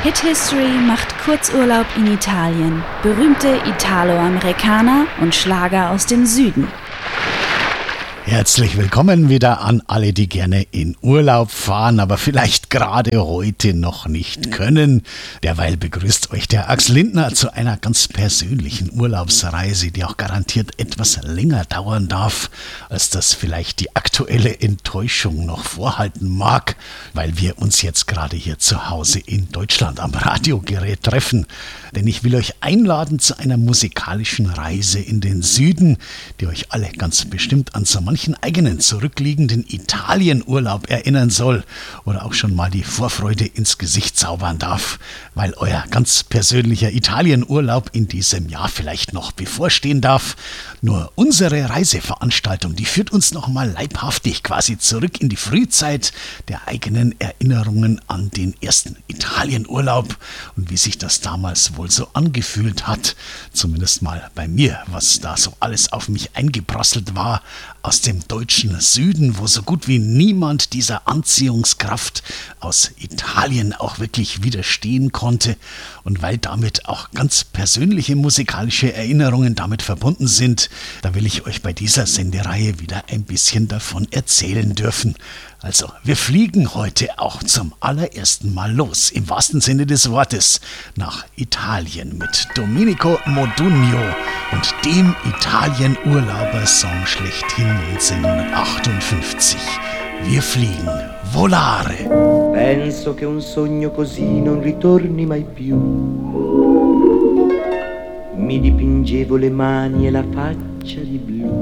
Hit History macht Kurzurlaub in Italien, berühmte Italo-Amerikaner und Schlager aus dem Süden. Herzlich willkommen wieder an alle, die gerne in Urlaub fahren, aber vielleicht gerade heute noch nicht können. Derweil begrüßt euch der Axel Lindner zu einer ganz persönlichen Urlaubsreise, die auch garantiert etwas länger dauern darf, als das vielleicht die aktuelle Enttäuschung noch vorhalten mag, weil wir uns jetzt gerade hier zu Hause in Deutschland am Radiogerät treffen. Denn ich will euch einladen zu einer musikalischen Reise in den Süden, die euch alle ganz bestimmt an so manchen eigenen zurückliegenden Italienurlaub erinnern soll oder auch schon mal die Vorfreude ins Gesicht zaubern darf, weil euer ganz persönlicher Italienurlaub in diesem Jahr vielleicht noch bevorstehen darf. Nur unsere Reiseveranstaltung, die führt uns nochmal leibhaftig quasi zurück in die Frühzeit der eigenen Erinnerungen an den ersten Italienurlaub und wie sich das damals wohl so angefühlt hat, zumindest mal bei mir, was da so alles auf mich eingeprasselt war aus dem deutschen Süden, wo so gut wie niemand dieser Anziehungskraft aus Italien auch wirklich widerstehen konnte und weil damit auch ganz persönliche musikalische Erinnerungen damit verbunden sind, da will ich euch bei dieser Sendereihe wieder ein bisschen davon erzählen dürfen. Also, wir fliegen heute auch zum allerersten Mal los, im wahrsten Sinne des Wortes, nach Italien mit Domenico Modugno und dem Italien-Urlauber-Song schlechthin 1958. Wir fliegen. Volare. Penso che un sogno così non ritorni mai più. Mi dipingevo le mani e la faccia di blu.